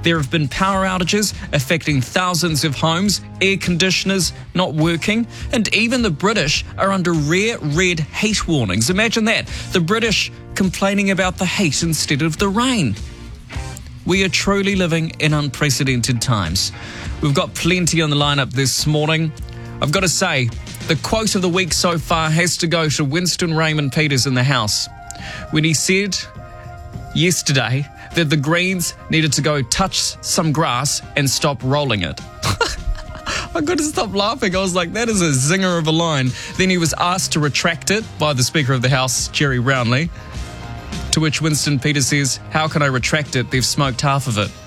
There have been power outages affecting thousands of homes, air conditioners not working, and even the British are under rare red heat warnings. Imagine that, the British complaining about the heat instead of the rain. We are truly living in unprecedented times. We've got plenty on the lineup this morning. I've got to say, the quote of the week so far has to go to Winston Raymond Peters in the House, when he said yesterday that the Greens needed to go touch some grass and stop rolling it. I got to stop laughing. I was like, that is a zinger of a line. Then he was asked to retract it by the Speaker of the House, Gerry Brownlee, to which Winston Peters says, how can I retract it? They've smoked half of it.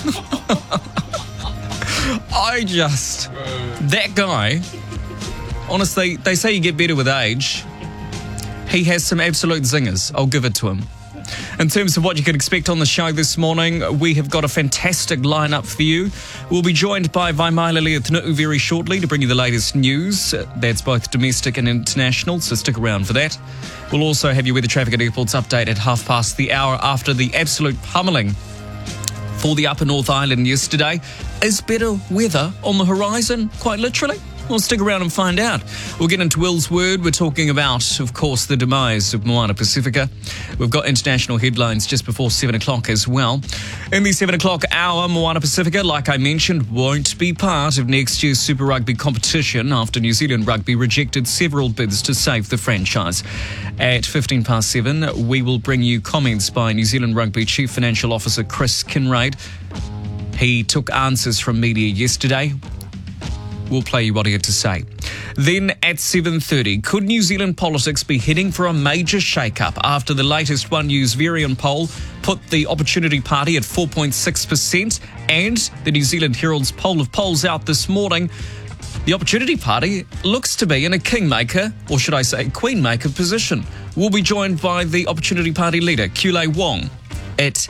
That guy, honestly, they say you get better with age. He has some absolute zingers. I'll give it to him. In terms of what you can expect on the show this morning, we have got a fantastic lineup for you. We'll be joined by Vaimaila Leothnu'u very shortly to bring you the latest news. That's both domestic and international, so stick around for that. We'll also have your weather traffic and airports update at 1:30 after the absolute pummelling for the Upper North Island yesterday. Is better weather on the horizon, quite literally? Well, stick around and find out. We'll get into Will's Word. We're talking about, of course, the demise of Moana Pacifica. We've got international headlines just before 7 o'clock as well. In the 7 o'clock hour, Moana Pacifica, like I mentioned, won't be part of next year's Super Rugby competition after New Zealand Rugby rejected several bids to save the franchise. At 7:15, we will bring you comments by New Zealand Rugby Chief Financial Officer Chris Kinraid. He took answers from media yesterday. We'll play you what he had to say. Then at 7:30, could New Zealand politics be heading for a major shake-up after the latest One News Varian poll put the Opportunity Party at 4.6% and the New Zealand Herald's poll of polls out this morning? The Opportunity Party looks to be in a kingmaker, or should I say queenmaker position. We'll be joined by the Opportunity Party leader, Kulei Wong, at,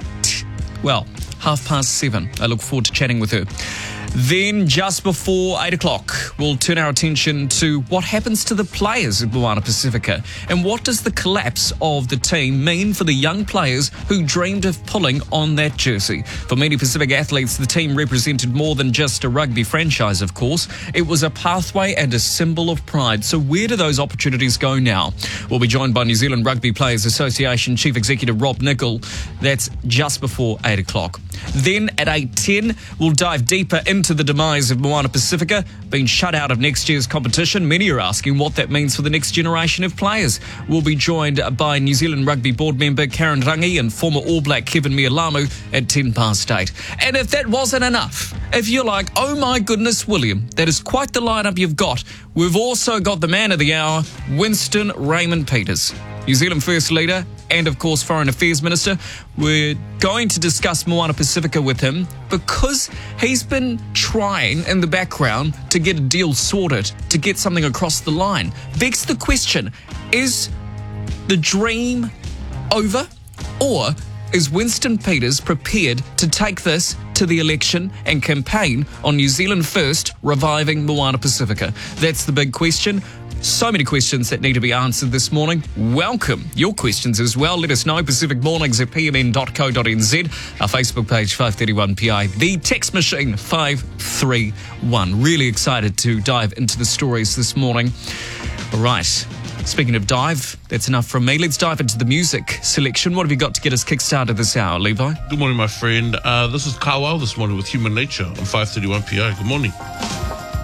7:30. I look forward to chatting with her. Then, just before 8 o'clock, we'll turn our attention to what happens to the players of Moana Pacifica and what does the collapse of the team mean for the young players who dreamed of pulling on that jersey. For many Pacific athletes, the team represented more than just a rugby franchise, of course. It was a pathway and a symbol of pride. So where do those opportunities go now? We'll be joined by New Zealand Rugby Players Association Chief Executive Rob Nichol. That's just before 8 o'clock. Then at 8:10, we'll dive deeper into the demise of Moana Pacifica, being shut out of next year's competition. Many are asking what that means for the next generation of players. We'll be joined by New Zealand Rugby Board member Karen Rangi and former All Black Kevin Mialamu at 8:10. And if that wasn't enough, if you're like, oh my goodness, William, that is quite the lineup you've got, we've also got the man of the hour, Winston Raymond Peters, New Zealand First Leader and, of course, Foreign Affairs Minister. We're going to discuss Moana Pacifica with him because he's been trying in the background to get a deal sorted, to get something across the line. Begs the question, is the dream over, or is Winston Peters prepared to take this to the election and campaign on New Zealand First, reviving Moana Pacifica? That's the big question. So many questions that need to be answered this morning. Welcome your questions as well. Let us know. Pacific Mornings at pmn.co.nz. Our Facebook page, 531PI. The text machine, 531. Really excited to dive into the stories this morning. All right. Speaking of dive, that's enough from me. Let's dive into the music selection. What have you got to get us kick-started this hour, Levi? Good morning, my friend. This is Kawau this morning with Human Nature on 531PI. Good morning.